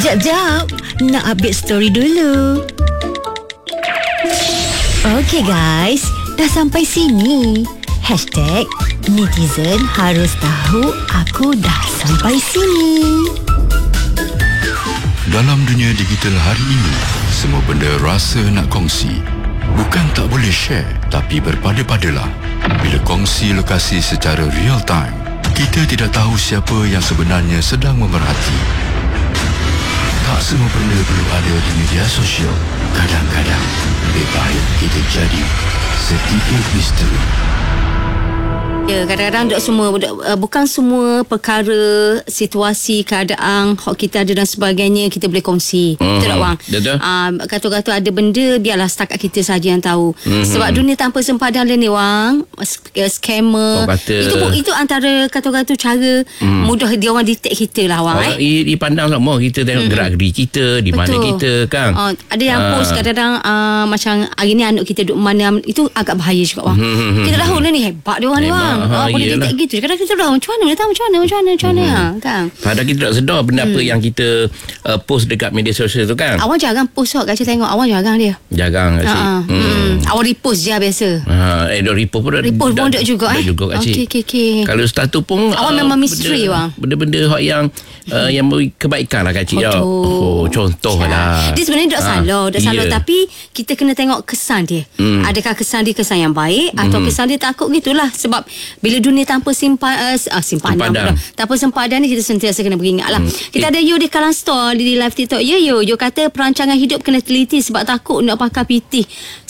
Jap, nak update story dulu. Okey guys, dah sampai sini. #netizen harus tahu aku dah sampai sini. Dalam dunia digital hari ini, semua benda rasa nak kongsi. Bukan tak boleh share, tapi berpada-padalah. Bila kongsi lokasi secara real time, kita tidak tahu siapa yang sebenarnya sedang memerhati. Tak semua benda perlu ada di media sosial. Kadang-kadang, lebih baik kita jadi sedikit misteri. Ya, kadang-kadang bukan semua perkara, situasi, keadaan hak kita ada dan sebagainya kita boleh kongsi. Betul tak bang? Betul. Kata-kata ada benda biarlah setakat kita saja yang tahu. Sebab dunia tanpa sempadan ni bang, scammer. Itu antara kata-kata cara mudah dia orang detect kita lah bang. Dipandang semua kita tengok gerak-geri kita, di mana kita kan. Ada yang post kadang-kadang macam hari ni anak kita duduk mana, itu agak bahaya juga bang. Kita tahu ni hebat dia orang ni bang. Boleh detect gitu. Kadang kita dah macam mana kan. Padahal kita tak sedar benda apa yang kita post dekat media sosial tu kan. Awak jarang post Kak Cik tengok. Awak jarang dia. Jarang Kak Cik. Awak repost je biasa. Repost pun dak juga Kak Cik. Okey. Kalau status pun awak memang misteri bang. Benda-benda hak yang beri kebaikan lah Kak Cik. Contoh lah. Dia sebenarnya tak salah tapi kita kena tengok kesan dia. Adakah kesan dia kesan yang baik atau kesan dia takut gitulah. Sebab bila dunia tanpa simpadan tanpa sempadan ni kita sentiasa kena beringat lah. Kita ada Yu di Kalang Store di live TikTok. Yu kata perancangan hidup kena teliti sebab takut nak pakai PT.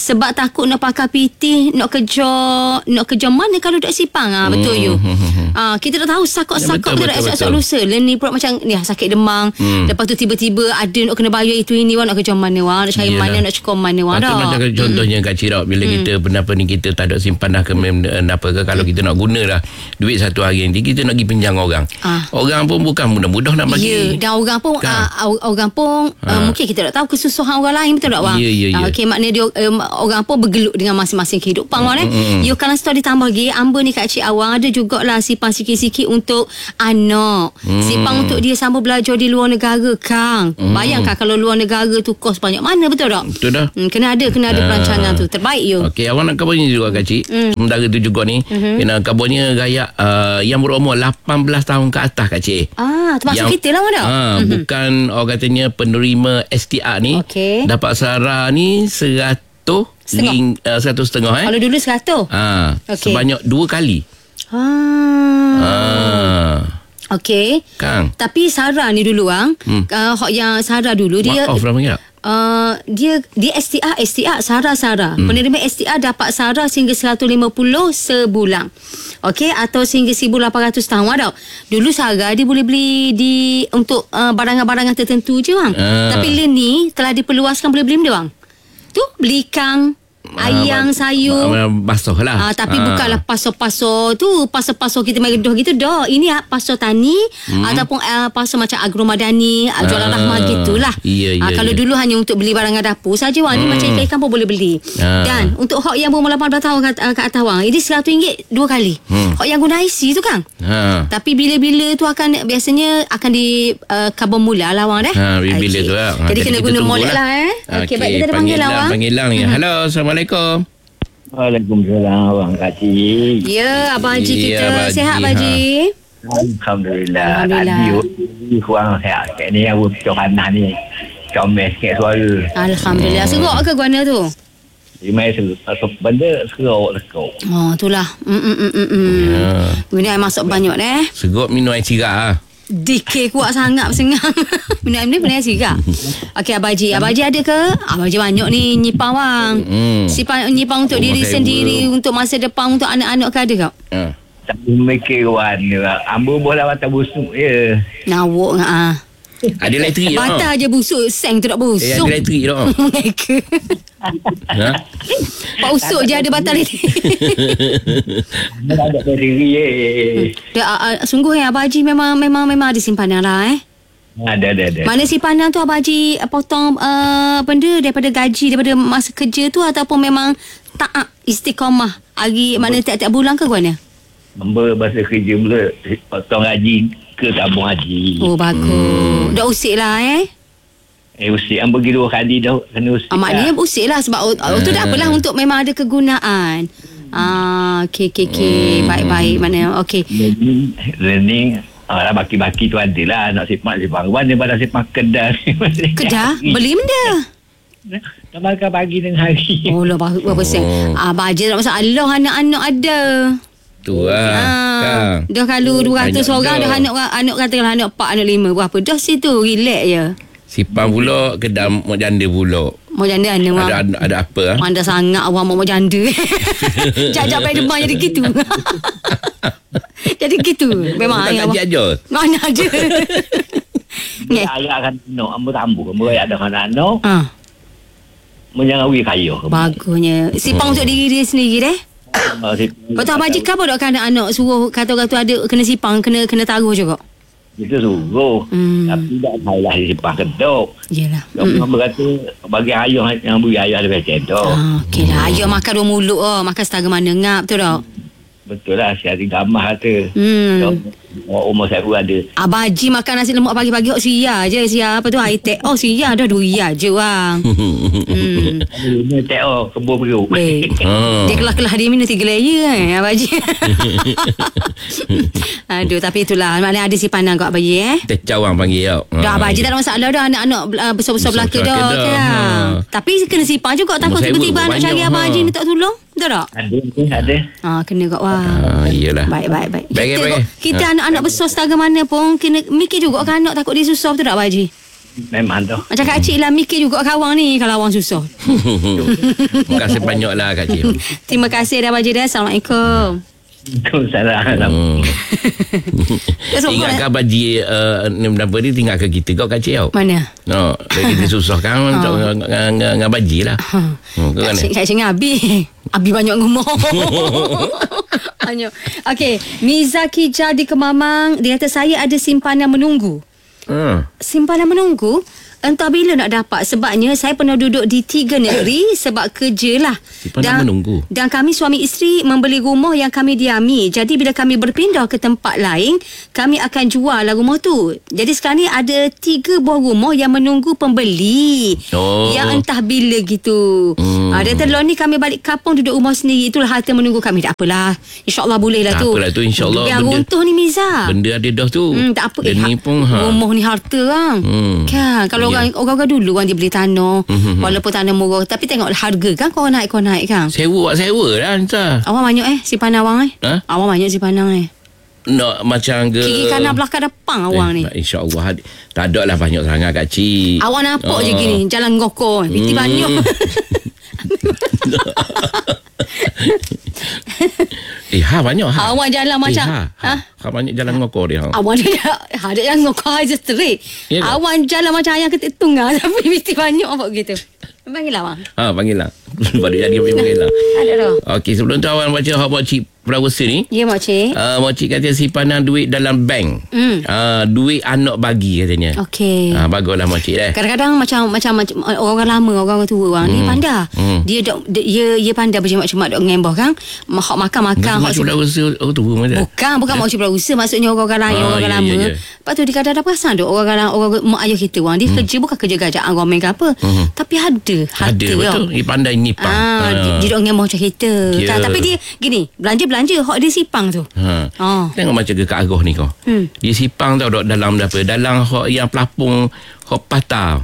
Nak kerja mana kalau dak sipang. Betul Yu. Kita dah tahu sakit dia dak esok lusa. Ni pula macam ni sakit demam. Lepas tu tiba-tiba ada nak kena bayar itu ini nak kerja mana nak cari mana nak cukup mana dah. Contohnya Kak Cik bila kita kenapa ni kita tak ada simpan dah ke apa ke, kalau kita nak guna dah duit satu hari ni kita nak pergi pinjam orang. Orang pun bukan mudah-mudah nak bagi. Dan orang pun mungkin kita tak tahu kesusahan orang lain, betul tak bang? Okey, maknanya dia orang pun bergelut dengan masing-masing kehidupan kan. You kalau store ditambah lagi Amber ni Kak Cik Awang ada jugalah simpan sikit-sikit untuk anak. Simpan untuk dia sambung belajar di luar negara Kang. Bayangkan kalau luar negara tu kos banyak mana, betul tak? Betul dah. Kena ada perancangan tu. Terbaik you. Okey, awak nak kabarnya juga Kak Cik. Sementara tu juga ni kena kabarnya gaya yang berumur 18 tahun ke atas Kak Cik. Termasuk kita lah mana? Bukan orang katanya penerima STR ni dapat sara ni 100 setengah. Kalau dulu 100. Sebanyak 2 kali. Okey. Kang. Tapi Sarah ni dulu yang Sarah dulu dia dia STR Sarah. Penerima STR dapat Sarah sehingga 150 sebulan. Okey, atau sehingga 1,800 tahun ada. Dulu Sarah dia boleh beli untuk barangan-barangan tertentu je bang. Tapi ni telah diperluaskan boleh beli benda bang. Tu beli ikan, ayam, sayur basuh lah. Tapi bukanlah pasar-pasar tu, pasar-pasar kita main gedah gitu dah. Ini pasar tani ataupun pasar macam Agromadani, jualan rahmah gitulah. Kalau dulu hanya untuk beli barangan dapur saja wang, ni macam ikan pun boleh beli. Dan untuk hak yang berumur 18 tahun ke atas wang, ini RM100 2 kali. Hak yang guna IC tu kan. Tapi bila-bila tu biasanya akan di kabur mula lah wang dah. Bila tu lah. Jadi kena guna molek lah Okey, baik kita ada panggil lah wang. Panggil ni. Halo, Assalamualaikum. Waalaikumsalam Abang Haji. Ya, Abang Haji kita sihat Abang Haji. Alhamdulillah. Haji kurang sihat. Ni aku Johanna ni. Comel sikit suara. Alhamdulillah. Serok ke guana tu? Memang serok. Benda serok. Itulah. Guna air masuk banyak Serok minum air cirak lah. DK kuat sangat bersengang. Minum ni benar cirak. Okey Abang Haji ada ke? Abang Haji banyak ni nyipang bang. Nyipang untuk diri sendiri, untuk masa depan, untuk anak-anak ke ada kau? Tak mikir warna. Ambil bola mata busuk je. Nawak ada elektrik Batal je busuk. Seng tu tak busuk. Ada elektrik tak? Mereka Pak usuk je ada batal elektrik. Ada berdiri Sungguh Abang Haji memang ada simpanan lah Ada. Mana simpanan tu Abang Haji potong benda daripada gaji, daripada masa kerja tu, ataupun memang taat istiqamah hari mana tiap-tiap bulan ke guana? Hamba bahasa kerja mula potong gaji ke tabung haji. Oh bagus. Dah usik lah Usik yang pergi 2 kali dah kena usik. Maknanya usik lah sebab tu tak apalah untuk memang ada kegunaan. Okey. Baik-baik. Mana okey. Learning baki-baki tu ada lah. Nak simpan mana pada simpan kedah. Kedah? Beli benda? Nak makan pagi dengan hari. Oh lah berapa sen? Bajet tak masalah anak-anak ada. Tu lah. Dah kalau 200 orang dah anak katalah anak 4, anak 5 berapa. Dah situ relax je. Simpan pula kedai mak janda pula. Mak janda ada apa? Pandai sangat awak mak janda. Jajak pada demam jadi gitu. Jadi gitu. Memang ayah aja. Mana aja. Ayah akan nak ambil ayah ada anak. Menyangawi kayu. Bagusnya. Sipang untuk diri dia sendiri deh. Betul Abang Haji kan apa dok anak-anak suruh kata-kata ada kena sipang, kena taruh juga. Kita suruh. Tapi tak tahulah sipang kedok. Yelah. Orang berkata bagi ayah yang beri ayah lebih cedok. Okey lah. Ayah makan 2 mulut makan setara mana ngap tu dok. Betul lah, saya ada gambar tu. Umur saya pun ada. Abang Haji makan nasi lemak pagi-pagi sia je. Sia apa tu? High-tech. Sia dah 2 je bang. Ini tech kebun perut. Dia kelah-kelah dia minum 3 layer Abang Haji. Aduh, tapi itulah. Maknanya ada si pandang kat Abang Haji Teh cawang panggil tau. Dah Abang Haji tak ada masalah dah. Anak-anak besar-besar belaka dah kan. Tapi kena sipang juga. Takut tiba-tiba anak cari Abang Haji ni tak tolong. Betul tak? Ada. Kena kat wah. Iyalah. Baik. Baik. Kita anak-anak besar setara mana pun kena mikir juga kan anak takut dia susah. Betul tak Abang Haji? Memang tu. Macam Kak Cik lah mikir juga kat awang ni kalau awang susah. Terima kasih banyak lah Kak Cik. Terima kasih dah Abang Haji dah. Assalamualaikum. Assalamualaikum. Ingatkan Abang Haji apa dia tinggalkan kita kau Kak Cik tau. Mana? No, kita susah kan dengan Abang Haji lah. Kak Cik dengan Abi. Abi banyak ngomong. Banyak. Okey, Mizaki di Kemamang dia kata saya ada simpanan menunggu. Simpanan menunggu entah bila nak dapat. Sebabnya saya pernah duduk di 3 negeri sebab kerja lah. Dan kami suami isteri membeli rumah yang kami diami. Jadi bila kami berpindah ke tempat lain, kami akan jual lah rumah tu. Jadi sekarang ni ada 3 buah rumah yang menunggu pembeli. Yang entah bila gitu. Dia kata ni kami balik kampung duduk rumah sendiri. Itulah harta menunggu kami. Tak apalah, InsyaAllah boleh lah tu. Tak apalah tu, InsyaAllah. Biar runtuh ni Miza. Benda ada dah tu. Tak apa. Ni pun rumah ni harta kan. Kan kalau orang dulu kan dia beli tanah walaupun tanah murah tapi tengok harga kan kau naik kan. Sewa lah entah. Awak banyak simpanan awang awak banyak simpanan nak macam ke kiri kanan belakang depan awang ni. InsyaAllah tak ada lah banyak sangat Kak Cik. Awak nampak je gini jalan ngoko piti banyak. Banyak awak jalan macam banyak jalan ngokor dia. Awak ada yang ngokor je straight. Awak jalan macam ayam ketik tunggal tapi mesti banyak apa gitu. Panggil lah bang. Panggil lah. Baru jadi panggil lah. Ada dah. Okey, sebelum tu awak baca hak Makcik Perawasa ni. Ya Makcik. Makcik kata simpanan duit dalam bank. Duit anak bagi katanya. Okey. Baguslah Makcik dah. Kadang-kadang macam orang lama, orang tua orang ni pandai. Dia pandai bercemak-cemak dok ngembah kan. Hak makan. Makcik Perawasa orang tua mana? Bukan Makcik Perawasa, maksudnya orang lain, orang lama. Lepas tu dia kadang ada perasan dok orang mak ayah kita orang dia kerja bukan kerja gajaan romen ke apa. Tapi ada betul. Dia pandai nipang. Dia dok ngembah macam kita. Tapi dia gini, belanja hak dia sipang tu. Tengok macam Kak Arah ni kau. Dia sipang tau dok dalam apa? Dalam hak yang pelapung hak patah.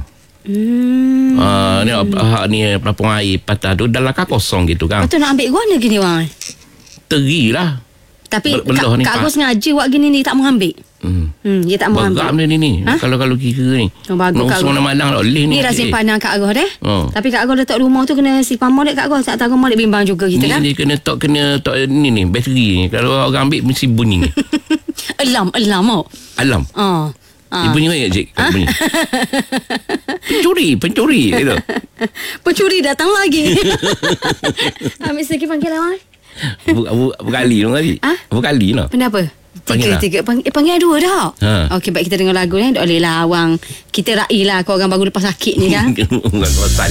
Ni pelapung air patah tu dalam kak kosong gitu kan. Betul nak ambil guana gini bang. Terilah. Tapi Kak Agus sengaja buat gini ni tak mau ambil. Dia tak mau ambil. Bagam dia ni. Kalau kira ni. Bagus Kak Agus. Malang boleh ni. Ni dah simpanan Kak Agus deh. Tapi Kak Agus letak rumah tu kena simpan molek Kak Agus. Tak tahu molek bimbang juga kita kan. Ni kena tok ni bateri ni. Kalau orang ambil mesti bunyi. Alam Alam. Dia bunyi ke cik? Bunyi. Pencuri gitu. Pencuri datang lagi. Ambil sikit panggil awak. Berkali dong tadi. Berkali lah. Kenapa? Tiga. Panggil 2 dah. Okey, baik kita dengar lagu ni. Tak boleh lah awang. Kita raih lah kau orang baru lepas sakit ni kan.